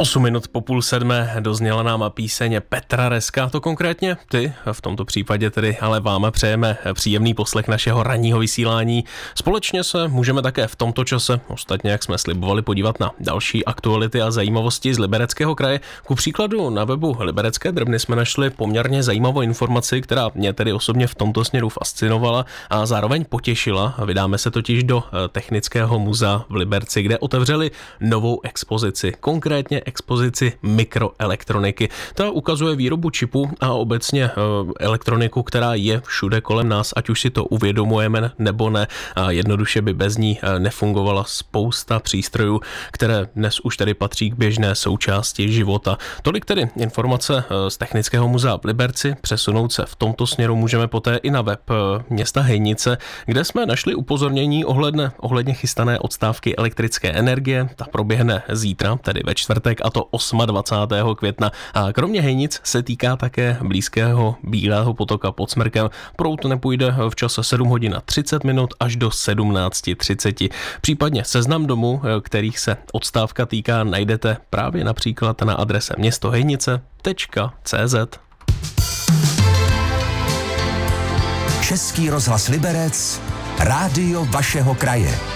8 minut po 6:30 dozněla nám píseň Petra Reska, to konkrétně ty, v tomto případě tedy, ale vám přejeme příjemný poslech našeho ranního vysílání. Společně se můžeme také v tomto čase, ostatně jak jsme slibovali, podívat na další aktuality a zajímavosti z Libereckého kraje. Ku příkladu na webu Liberecké drbny jsme našli poměrně zajímavou informaci, která mě tedy osobně v tomto směru fascinovala a zároveň potěšila. Vydáme se totiž do Technického muzea v Liberci, kde otevřeli novou expozici, konkrétně expozici mikroelektroniky. Ta ukazuje výrobu čipů a obecně elektroniku, která je všude kolem nás, ať už si to uvědomujeme nebo ne. A jednoduše by bez ní nefungovala spousta přístrojů, které dnes už tady patří k běžné součásti života. Tolik tedy informace z Technického muzea v Liberci. Přesunout se v tomto směru můžeme poté i na web města Hejnice, kde jsme našli upozornění ohledně chystané odstávky elektrické energie. Ta proběhne zítra, tedy ve čtvrtek, a to 28. května. A kromě Hejnic se týká také blízkého Bílého potoka pod Smrkem. Proud nepůjde v čase 7 hodin a 30 minut až do 17:30. Případně seznam domů, kterých se odstávka týká, najdete právě například na adrese městohejnice.cz. Český rozhlas Liberec, rádio vašeho kraje.